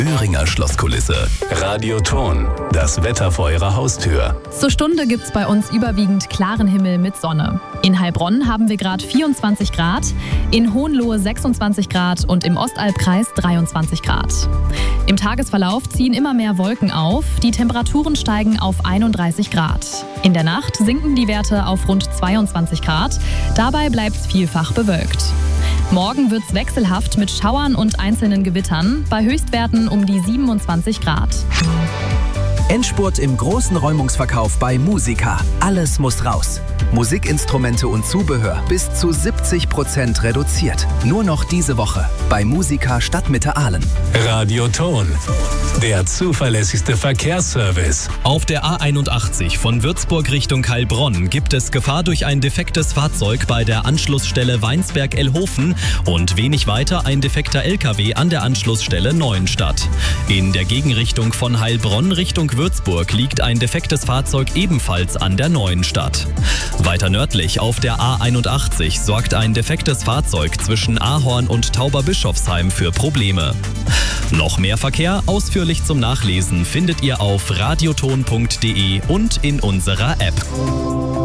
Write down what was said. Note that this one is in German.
Öhringer Schlosskulisse. Radioton. Das Wetter vor Ihrer Haustür. Zur Stunde gibt's bei uns überwiegend klaren Himmel mit Sonne. In Heilbronn haben wir gerade 24 Grad, in Hohenlohe 26 Grad und im Ostalbkreis 23 Grad. Im Tagesverlauf ziehen immer mehr Wolken auf, die Temperaturen steigen auf 31 Grad. In der Nacht sinken die Werte auf rund 22 Grad, dabei bleibt's vielfach bewölkt. Morgen wird's wechselhaft mit Schauern und einzelnen Gewittern, bei Höchstwerten um die 27 Grad. Endspurt im großen Räumungsverkauf bei Musica. Alles muss raus. Musikinstrumente und Zubehör bis zu 70% reduziert. Nur noch diese Woche bei Musica Stadtmitte Aalen. Radioton. Der zuverlässigste Verkehrsservice. Auf der A81 von Würzburg Richtung Heilbronn gibt es Gefahr durch ein defektes Fahrzeug bei der Anschlussstelle Weinsberg-Ellhofen und wenig weiter ein defekter LKW an der Anschlussstelle Neuenstadt. In der Gegenrichtung von Heilbronn Richtung Würzburg liegt ein defektes Fahrzeug ebenfalls an der Neuenstadt. Weiter nördlich auf der A81 sorgt ein defektes Fahrzeug zwischen Ahorn und Tauberbischofsheim für Probleme. Noch mehr Verkehr ausführlich zum Nachlesen findet ihr auf radioton.de und in unserer App.